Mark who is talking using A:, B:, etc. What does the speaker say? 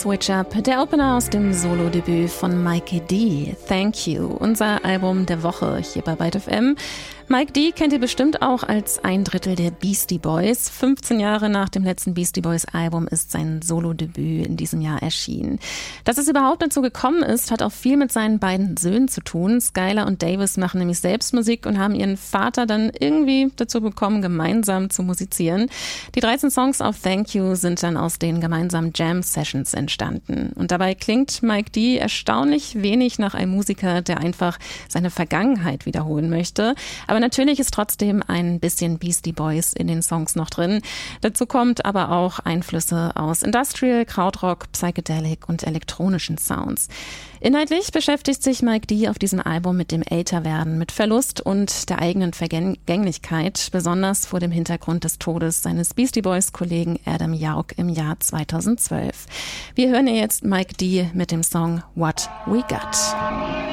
A: Switch Up, der Opener aus dem Solo-Debüt von Mike D. Thank You, unser Album der Woche hier bei Byte FM. Mike D. kennt ihr bestimmt auch als ein Drittel der Beastie Boys. 15 Jahre nach dem letzten Beastie Boys Album ist sein Solo-Debüt in diesem Jahr erschienen. Dass es überhaupt dazu gekommen ist, hat auch viel mit seinen beiden Söhnen zu tun. Skylar und Davis machen nämlich selbst Musik und haben ihren Vater dann irgendwie dazu bekommen, gemeinsam zu musizieren. Die 13 Songs auf Thank You sind dann aus den gemeinsamen Jam-Sessions entstanden. Und dabei klingt Mike D. erstaunlich wenig nach einem Musiker, der einfach seine Vergangenheit wiederholen möchte. Aber natürlich ist trotzdem ein bisschen Beastie Boys in den Songs noch drin. Dazu kommt aber auch Einflüsse aus Industrial, Krautrock, Psychedelic und elektronischen Sounds. Inhaltlich beschäftigt sich Mike D. auf diesem Album mit dem Älterwerden, mit Verlust und der eigenen Vergänglichkeit, besonders vor dem Hintergrund des Todes seines Beastie Boys-Kollegen Adam Yauch im Jahr 2012. Wir hören jetzt Mike D. mit dem Song What We Got.